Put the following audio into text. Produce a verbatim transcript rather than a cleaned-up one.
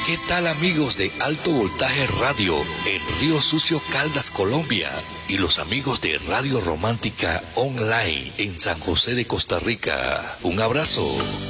¿Qué tal, amigos de Alto Voltaje Radio en Río Sucio, Caldas, Colombia? Y los amigos de Radio Romántica Online en San José de Costa Rica. Un abrazo.